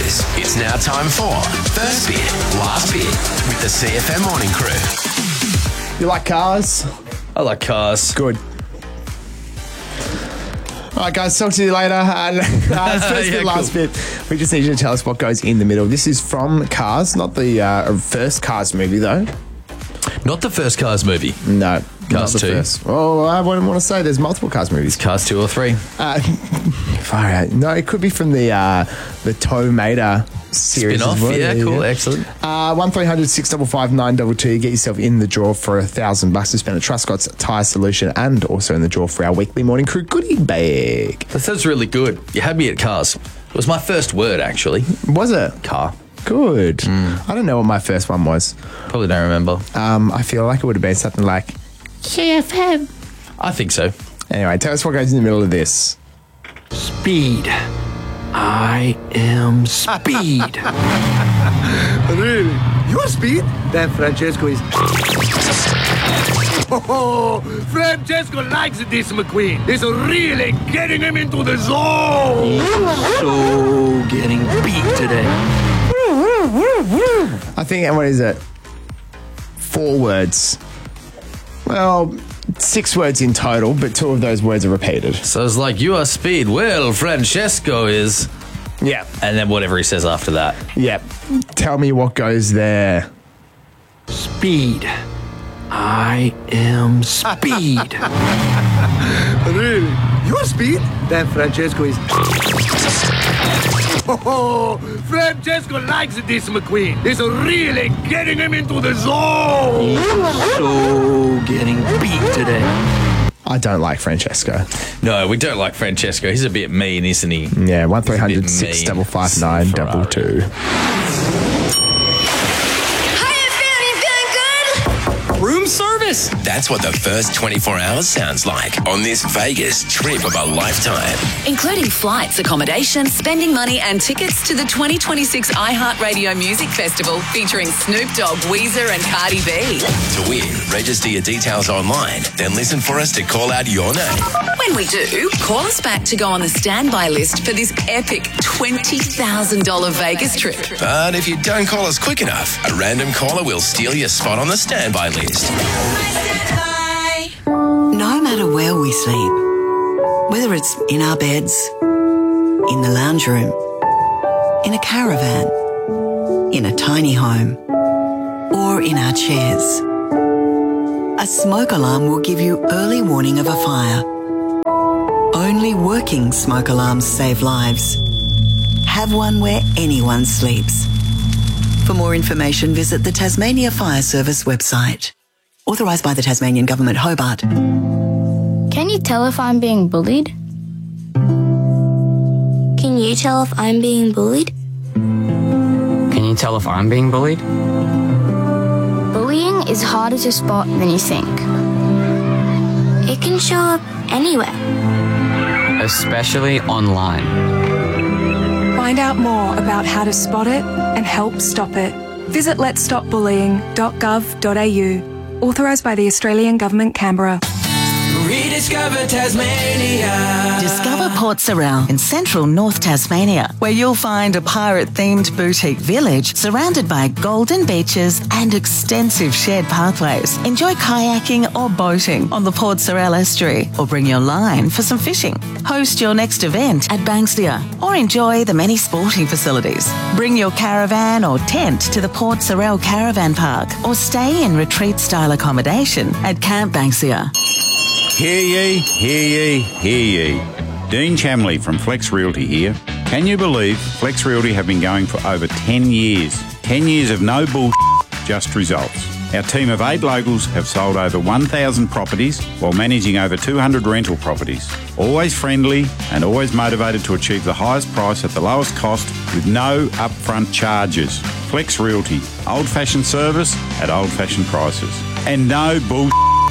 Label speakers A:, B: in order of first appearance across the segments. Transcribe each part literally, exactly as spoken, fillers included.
A: Boys, it's now time for First Beer, Last Beer with the C F M Morning Crew.
B: You like cars?
C: I like cars.
B: Good. All right, guys, talk to you later. Uh, uh, first
C: Yeah,
B: bit, last
C: cool.
B: bit. We just need you to tell us what goes in the middle. This is from Cars, not the uh, first Cars movie, though.
C: Not the first Cars movie.
B: No.
C: Cars
B: not the
C: two.
B: First. Oh, I wouldn't want to say there's multiple Cars movies.
C: Cars two or three.
B: Uh, far out. No, it could be from the uh, the Tow Mater series.
C: Spin-off.
B: as well.
C: Yeah,
B: There you
C: cool.
B: go.
C: Excellent.
B: Uh, one three hundred six five five nine two two. You get yourself in the draw for a thousand bucks to spend at Truscott's Tyre Solution, and also in the draw for our weekly Morning Crew goodie bag.
C: That sounds really good. You had me at cars. It was my first word, actually.
B: Was it?
C: Car.
B: Good. I don't know what my first one was.
C: Probably don't remember.
B: Um, I feel like it would have been something like C F M.
C: I think so.
B: Anyway, tell us what goes in the middle of this.
D: Speed. I am speed.
E: Really? You're speed? Then Francesco is. Oh, Francesco likes this McQueen. It's really getting him into the zone.
D: So getting beat today.
B: I think, what is it? Four words. Well, six words in total, but two of those words are repeated.
C: So it's like, you are speed. Well, Francesco is...
B: Yeah.
C: And then whatever he says after that.
B: Yeah. Tell me what goes there.
D: Speed. I am speed.
E: Really? You're speed? Then Francesco is. Oh, Francesco likes this McQueen. It's really getting him into the zone.
D: So getting beat today.
B: I don't like Francesco.
C: No, we don't like Francesco. He's a bit mean, isn't he?
B: Yeah, one three
C: He's a
B: hundred
C: bit
B: six
C: mean.
B: five five nine two two.
F: Room service.
A: That's what the first twenty-four hours sounds like on this Vegas trip of a lifetime.
G: Including flights, accommodation, spending money and tickets to the twenty twenty-six iHeartRadio Music Festival featuring Snoop Dogg, Weezer and Cardi B.
A: To win, register your details online, then listen for us to call out your name.
G: When we do, call us back to go on the standby list for this epic twenty thousand dollars Vegas trip.
A: But if you don't call us quick enough, a random caller will steal your spot on the standby list.
H: No matter where we sleep, whether it's in our beds, in the lounge room, in a caravan, in a tiny home, or in our chairs, a smoke alarm will give you early warning of a fire. Only working smoke alarms save lives. Have one where anyone sleeps. For more information, visit the Tasmania Fire Service website. Authorised by the Tasmanian Government, Hobart.
I: Can you tell if I'm being bullied? Can you tell if I'm being bullied?
F: Can you tell if I'm being bullied?
I: Bullying is harder to spot than you think. It can show up anywhere.
F: Especially online.
J: Find out more about how to spot it and help stop it. Visit lets stop bullying dot gov dot a u. Authorised by the Australian Government, Canberra.
K: Rediscover Tasmania.
L: Discover Port Sorell in central North Tasmania, where you'll find a pirate-themed boutique village surrounded by golden beaches and extensive shared pathways. Enjoy kayaking or boating on the Port Sorell estuary, or bring your line for some fishing. Host your next event at Banksia, or enjoy the many sporting facilities. Bring your caravan or tent to the Port Sorell Caravan Park, or stay in retreat-style accommodation at Camp Banksia.
M: Hear ye, hear ye, hear ye. Dean Chamley from Flex Realty here. Can you believe Flex Realty have been going for over ten years? ten years of no bull, just results. Our team of eight locals have sold over one thousand properties while managing over two hundred rental properties. Always friendly and always motivated to achieve the highest price at the lowest cost with no upfront charges. Flex Realty, old-fashioned service at old-fashioned prices. And no bull.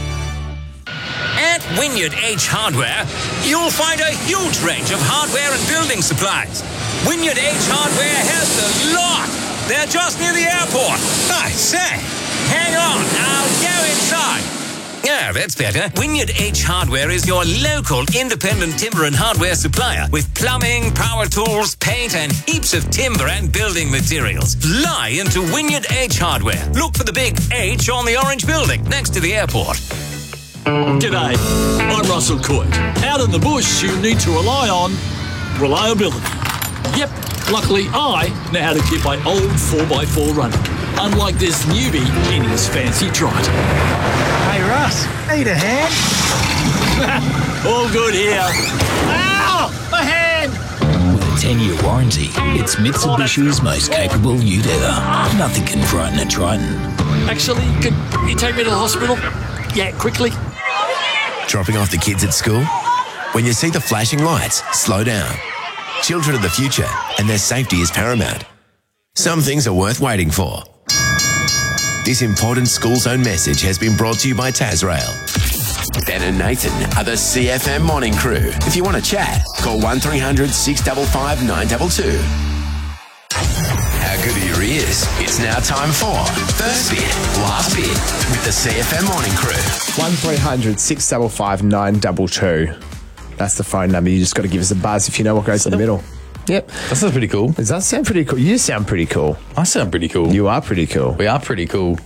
N: At Wynyard H Hardware, you'll find a huge range of hardware and building supplies. Wynyard H Hardware has the lot. They're just near the airport. I say, hang on, I'll go inside. Yeah, that's better. Wynyard H Hardware is your local independent timber and hardware supplier with plumbing, power tools, paint, and heaps of timber and building materials. Lie into Wynyard H Hardware. Look for the big H on the orange building next to the airport.
O: G'day, I'm Russell Coit. Out in the bush, you need to rely on reliability. Yep, luckily I know how to keep my old four by four running, unlike this newbie in his fancy trot.
P: Hey Russ, need a hand?
O: All good here.
P: Ow! My hand!
Q: With a ten-year warranty, it's Mitsubishi's most capable ute ever. Nothing can frighten a Triton.
O: Actually, could you take me to the hospital? Yeah, quickly.
A: Dropping off the kids at school? When you see the flashing lights, slow down. Children are the future, and their safety is paramount. Some things are worth waiting for. This important school zone message has been brought to you by Tasrail. Ben and Nathan are the C F M morning crew. If you want to chat, call one three hundred six five five nine two two. How good are your ears? It's now time for First Bit, Last Bit with the C F M morning crew.
B: one three hundred six five five nine two two. That's the phone number. You just got to give us a buzz if you know what goes in the middle. Yep.
C: That sounds pretty cool.
B: Does that sound pretty cool? You sound pretty cool.
C: I sound pretty cool.
B: You are pretty cool.
C: We are pretty cool.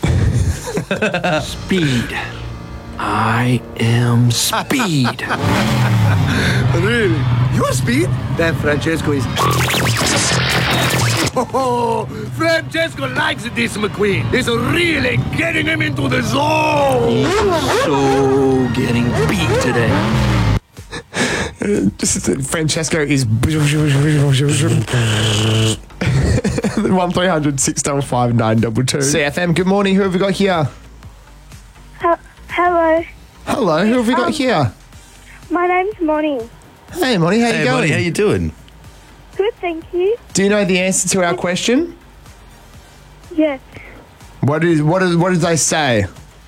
D: Speed. I am speed.
E: Really? You're Speed? Then Francesco is... Oh, Francesco likes this McQueen. It's really getting him into the zone.
D: So getting beat today.
B: Just Francesco is one three hundred six five five nine two two. C F M, good morning. Who have we got here?
R: Uh, hello.
B: Hello, who have we got
R: Um,
B: here?
R: My name's Moni.
B: Hey, Monty, how you
C: Hey,
B: going?
C: buddy, how you doing?
R: Good, thank you.
B: Do you know the answer to our question?
R: Yes.
B: What is what is what did they say?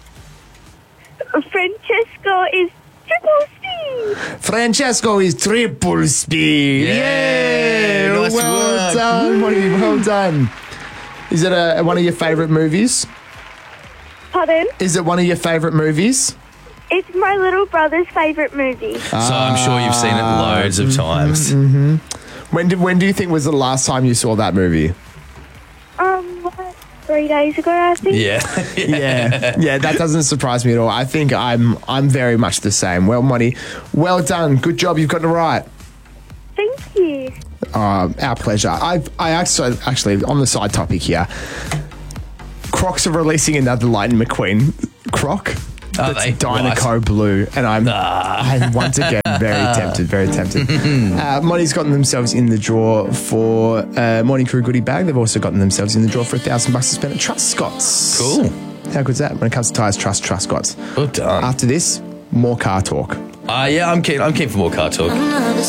R: Francesco is triple speed.
B: Francesco is triple speed.
C: Yeah,
B: Yeah,
C: nice
B: well
C: work.
B: done, Monty, well done. Is it a, one of your favourite movies?
R: Pardon?
B: Is it one of your favourite movies?
R: It's my little brother's favourite movie.
C: So I'm sure you've seen it loads of times.
B: Mm-hmm. When did when do you think was the last time you saw that movie?
R: Um, like three days ago, I think.
C: Yeah.
B: yeah, yeah, that doesn't surprise me at all. I think I'm I'm very much the same. Well, Monty, well done. Good job. You've gotten it right.
R: Thank you.
B: Uh, our pleasure. I I actually actually on the side topic here. Crocs are releasing another Lightning McQueen Croc.
C: Are
B: That's
C: they?
B: Dynaco
C: Right.
B: Blue, and I'm I'm once again very tempted, very tempted. uh, Monty's gotten themselves in the draw for uh, Morning Crew goodie bag. They've also gotten themselves in the draw for a thousand bucks to spend at Trust Scots.
C: Cool.
B: How good's that? When it comes to tyres, trust Trust Scots.
C: Well done.
B: After this, more car talk.
C: Uh, yeah, I'm keen. I'm keen for more car talk.